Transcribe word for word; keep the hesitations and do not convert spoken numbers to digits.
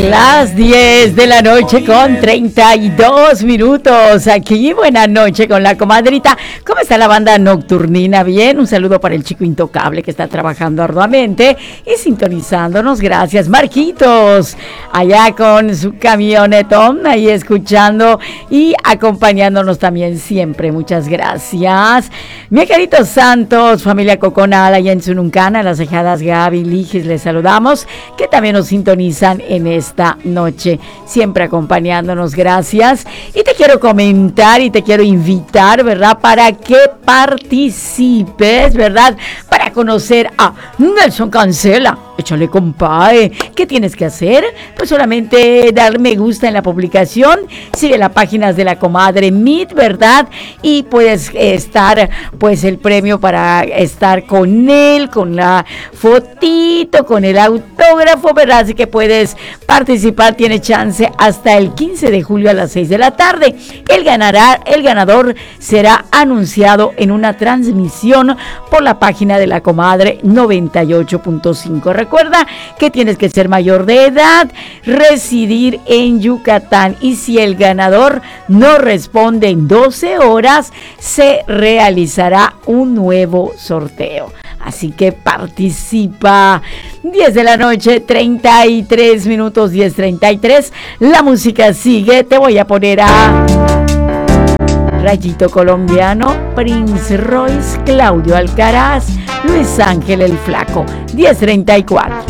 Las diez de la noche con treinta y dos minutos. Aquí, buena noche con la comadrita. ¿Cómo está la banda nocturnina? Bien, un saludo para el chico intocable que está trabajando arduamente y sintonizándonos. Gracias, Marquitos, allá con su camionetón, ahí escuchando y acompañándonos también siempre. Muchas gracias. Mi querido Santos, familia Coconada, allá en Sununcana, las cejadas Gaby, Ligis, les saludamos, que también nos sintonizan en esta noche, siempre acompañándonos. Gracias. Y te quiero comentar y te quiero invitar, ¿verdad?, para que participes, ¿verdad?, para conocer a Nelson Cancela. Échale, compadre. ¿Qué tienes que hacer? Pues solamente dar me gusta en la publicación, sigue las páginas de la comadre Meet, ¿verdad? Y puedes estar, pues, el premio para estar con él, con la fotito, con el autógrafo, ¿verdad? Así que puedes participar, tiene chance hasta el quince de julio a las seis de la tarde. El ganará, el ganador será anunciado en una transmisión por la página de la comadre noventa y ocho punto cinco. Recuerda que tienes que ser mayor de edad, residir en Yucatán, y si el ganador no responde en doce horas, se realizará un nuevo sorteo. Así que participa. diez de la noche, treinta y tres minutos, diez treinta y tres. La música sigue. Te voy a poner a Rayito Colombiano, Prince Royce, Claudio Alcaraz, Luis Ángel el Flaco. diez treinta y cuatro.